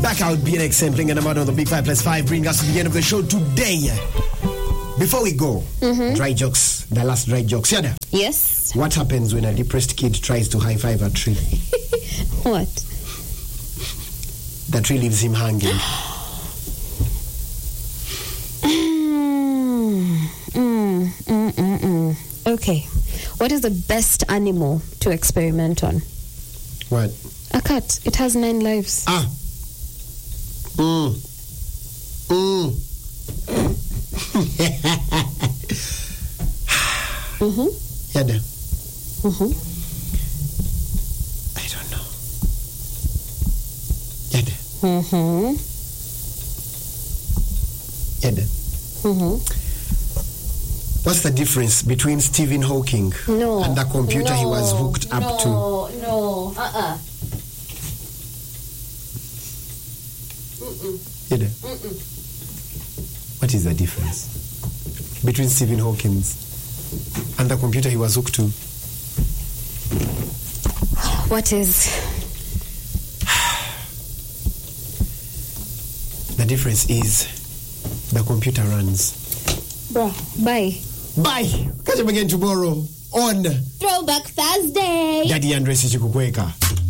Back out, BNX sampling and I'm out on the Big 5 plus 5, bring us to the end of the show today. Before we go, dry jokes, the last dry jokes. Yada. Yes. What happens when a depressed kid tries to high five a tree? What? The tree leaves him hanging. Okay. What is the best animal to experiment on? What? A cat. It has 9 lives. Ah. Yada. I don't know. Yada. Yada. What's the difference between Stephen Hawking and the computer he was hooked up to? Yada. What is the difference between Stephen Hawking and the computer he was hooked to? What is? The difference is the computer runs. Bruh. Bye. Bye. Catch up again tomorrow on Throwback Thursday. Daddy Andres Chikukweka.